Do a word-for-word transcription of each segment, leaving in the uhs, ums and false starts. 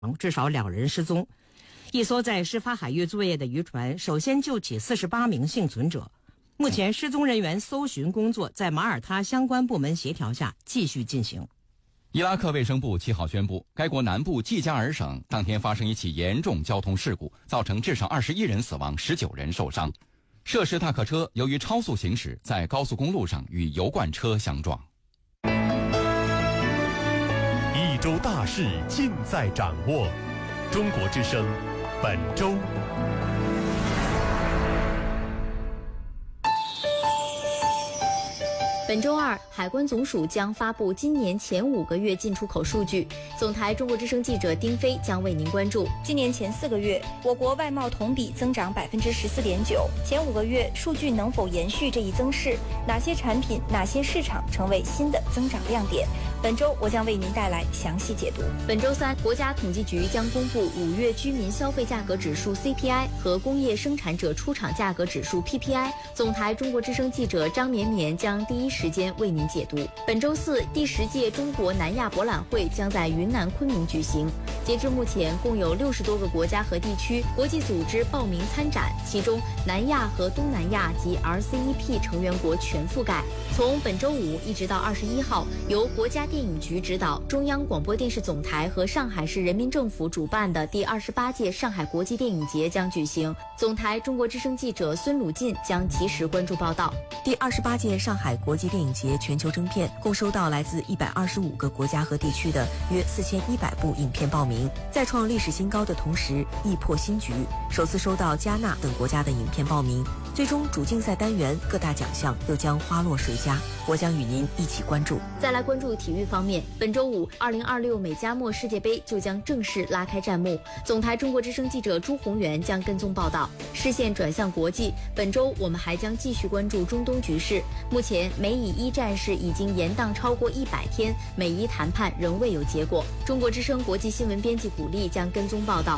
至少两人失踪。一艘在事发海域作业的渔船首先救起四十八名幸存者。目前失踪人员搜寻工作在马耳他相关部门协调下继续进行。 伊拉克卫生部七号宣布，该国南部季加尔省当天发生一起严重交通事故，造成至少二十一人死亡，十九人受伤。涉事大客车由于超速行驶，在高速公路上与油罐车相撞。 一周大事尽在掌握，中国之声本周。 本周二，海关总署将发布今年前五个月进出口数据。总台中国之声记者丁飞将为您关注。 今年前四个月，我国外贸同比增长百分之十四点九。前五个月数据能否延续这一增势？哪些产品、哪些市场成为新的增长亮点？本周我将为您带来详细解读。 本周三，国家统计局将公布五月居民消费价格指数 C P I 和工业生产者出厂价格指数 P P I。总台中国之声记者张绵绵将第一时间为您解读。本周四，第十届中国南亚博览会将在云南昆明举行。截至目前，共有六十多个国家和地区、国际组织报名参展，其中南亚和东南亚及 R C E P 成员国全覆盖。从本周五一直到二十一号，由国家电影局指导，中央广播电视总台和上海市人民政府主办的第二十八届上海国际电影节将举行。总台中国之声记者孙鲁进将及时关注报道。 第二十八届上海国际电影节全球征片共收到来自一百二十五个国家和地区的约四千一百部影片报名，在创历史新高的同时亦破新局，首次收到加纳等国家的影片报名。最终主竞赛单元各大奖项又将花落谁家，我将与您一起关注。 再来关注体育方面，本周五二零二六美加墨世界杯就将正式拉开战幕。总台中国之声记者朱宏元将跟踪报道。视线转向国际，本周我们还将继续关注中东局势。目前美以一战事已经延宕超过一百天，美伊谈判仍未有结果。中国之声国际新闻编辑古丽将跟踪报道。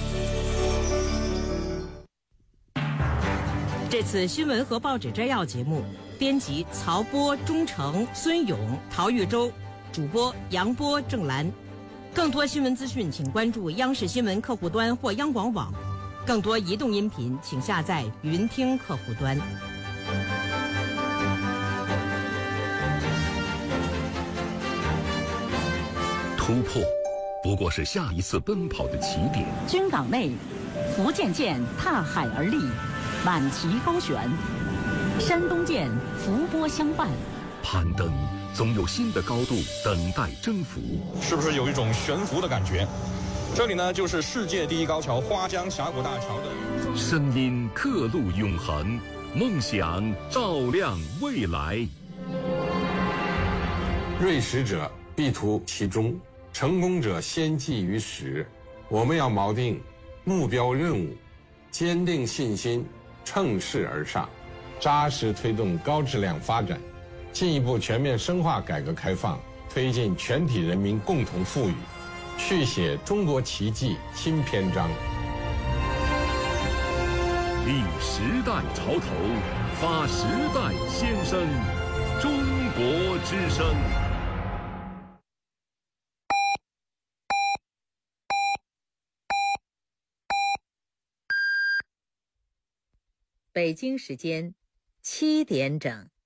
这次新闻和报纸摘要节目，编辑曹波、钟诚、孙勇、陶玉洲，主播杨波、郑兰。更多新闻资讯，请关注央视新闻客户端或央广网。更多移动音频，请下载云听客户端。 突破不过是下一次奔跑的起点。 军港内，福建舰踏海而立，满旗高悬；山东舰伏波相伴。 攀登总有新的高度等待征服， 是不是有一种悬浮的感觉？这里呢，就是世界第一高桥花江峡谷大桥的声音刻录永恒，梦想照亮未来。 锐识者必图其中，成功者先记于始。我们要锚定目标任务，坚定信心，乘势而上，扎实推动高质量发展，进一步全面深化改革开放，推进全体人民共同富裕，续写中国奇迹新篇章。 立时代潮头，发时代先声，中国之声。 北京时间七点整。